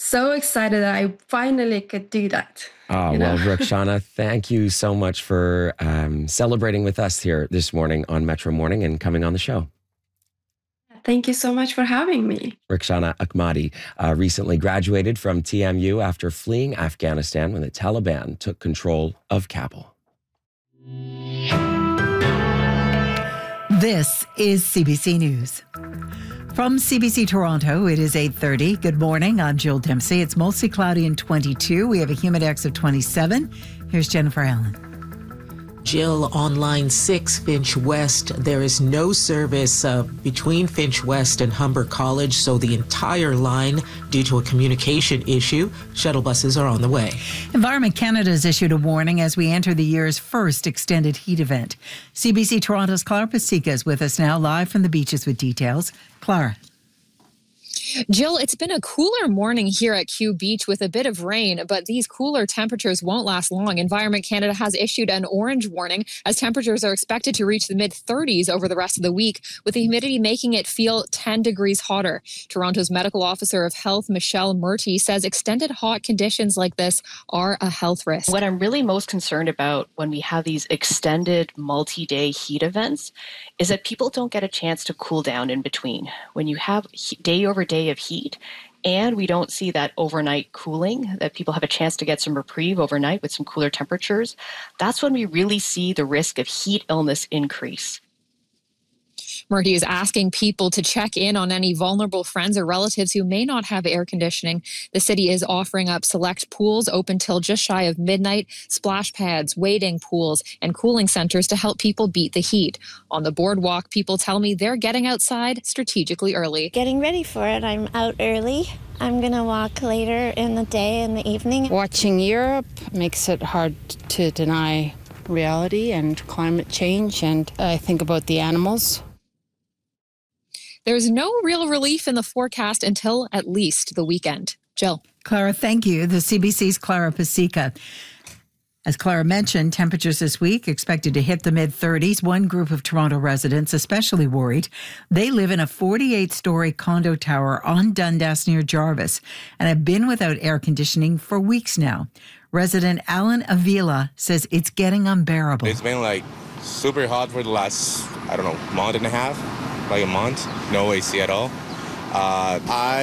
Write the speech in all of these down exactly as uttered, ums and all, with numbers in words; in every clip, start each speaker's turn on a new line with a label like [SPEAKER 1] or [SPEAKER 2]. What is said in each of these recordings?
[SPEAKER 1] so excited that I finally could do that.
[SPEAKER 2] Oh,
[SPEAKER 1] you know?
[SPEAKER 2] well, Rukhsana, thank you so much for um, celebrating with us here this morning on Metro Morning and coming on the show.
[SPEAKER 1] Thank you so much for having me.
[SPEAKER 2] Rukhsana Ahmadi uh, recently graduated from T M U after fleeing Afghanistan when the Taliban took control of Kabul.
[SPEAKER 3] This is C B C News. From C B C Toronto, it is eight thirty. Good morning. I'm Jill Dempsey. It's mostly cloudy and twenty-two. We have a humidex of twenty-seven. Here's Jennifer Allen.
[SPEAKER 4] Jill, on line six, Finch West, there is no service uh, between Finch West and Humber College, so the entire line, due to a communication issue, shuttle buses are on the way.
[SPEAKER 3] Environment Canada has issued a warning as we enter the year's first extended heat event. C B C Toronto's Clara Pasica is with us now, live from the beaches with details. Clara.
[SPEAKER 5] Jill, it's been a cooler morning here at Kew Beach with a bit of rain, but these cooler temperatures won't last long. Environment Canada has issued an orange warning as temperatures are expected to reach the mid thirties over the rest of the week, with the humidity making it feel ten degrees hotter. Toronto's Medical Officer of Health, Michelle Murty, says extended hot conditions like this are a health risk.
[SPEAKER 6] What I'm really most concerned about when we have these extended multi-day heat events is that people don't get a chance to cool down in between. When you have day over day of heat and we don't see that overnight cooling, that people have a chance to get some reprieve overnight with some cooler temperatures, that's when we really see the risk of heat illness increase.
[SPEAKER 5] Murty is asking people to check in on any vulnerable friends or relatives who may not have air conditioning. The city is offering up select pools open till just shy of midnight, splash pads, wading pools, and cooling centers to help people beat the heat. On the boardwalk, people tell me they're getting outside strategically early.
[SPEAKER 7] Getting ready for it. I'm out early. I'm going to walk later in the day and the evening.
[SPEAKER 8] Watching Europe makes it hard to deny reality and climate change, and I think about the animals.
[SPEAKER 5] There's no real relief in the forecast until at least the weekend. Jill.
[SPEAKER 3] Clara, thank you. The C B C's Clara Pasica. As Clara mentioned, temperatures this week expected to hit the mid thirties. One group of Toronto residents especially worried. They live in a forty-eight story condo tower on Dundas near Jarvis and have been without air conditioning for weeks now. Resident Alan Avila says it's getting unbearable.
[SPEAKER 9] It's been like super hot for the last, I don't know, month and a half. Like a month, no A C at all. Uh,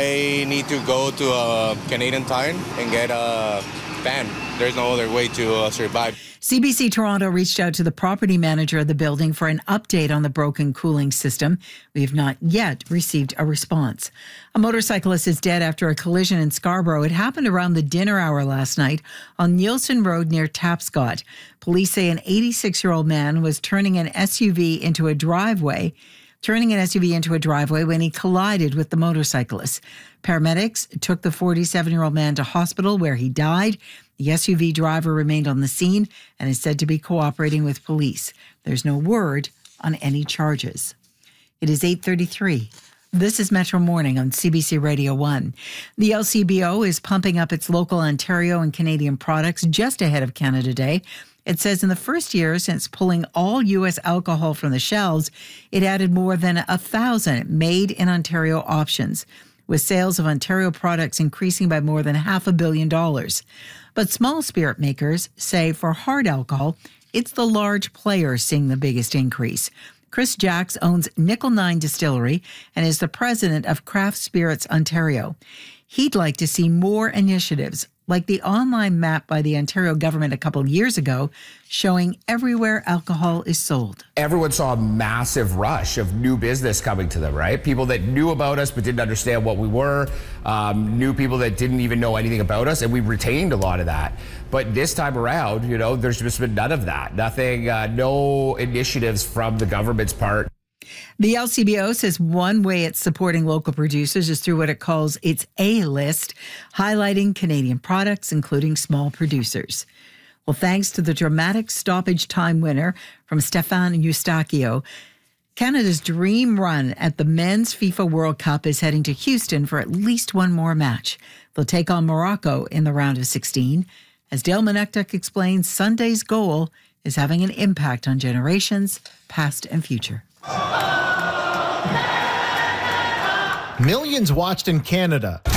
[SPEAKER 9] I need to go to a Canadian Tire and get a fan. There's no other way to uh, survive.
[SPEAKER 3] C B C Toronto reached out to the property manager of the building for an update on the broken cooling system. We have not yet received a response. A motorcyclist is dead after a collision in Scarborough. It happened around the dinner hour last night on Nielsen Road near Tapscott. Police say an eighty-six-year-old man was turning an S U V into a driveway turning an S U V into a driveway when he collided with the motorcyclist. Paramedics took the forty-seven-year-old man to hospital where he died. The S U V driver remained on the scene and is said to be cooperating with police. There's no word on any charges. It is eight thirty-three. This is Metro Morning on C B C Radio one. The L C B O is pumping up its local Ontario and Canadian products just ahead of Canada Day. It says in the first year since pulling all U S alcohol from the shelves, it added more than a thousand made in Ontario options, with sales of Ontario products increasing by more than half a billion dollars. But small spirit makers say for hard alcohol, it's the large players seeing the biggest increase. Chris Jacks owns Nickel Nine Distillery and is the president of Craft Spirits Ontario. He'd like to see more initiatives like the online map by the Ontario government a couple of years ago showing everywhere alcohol is sold.
[SPEAKER 10] Everyone saw a massive rush of new business coming to them, right? People that knew about us but didn't understand what we were, um, new people that didn't even know anything about us, and we retained a lot of that. But this time around, you know, there's just been none of that. Nothing, uh, no initiatives from the government's part.
[SPEAKER 3] The L C B O says one way it's supporting local producers is through what it calls its A-list, highlighting Canadian products, including small producers. Well, thanks to the dramatic stoppage time winner from Stefan Eustachio, Canada's dream run at the Men's FIFA World Cup is heading to Houston for at least one more match. They'll take on Morocco in the round of sixteen. As Dale Monektuk explains, Sunday's goal is having an impact on generations, past and future.
[SPEAKER 11] Millions watched in Canada.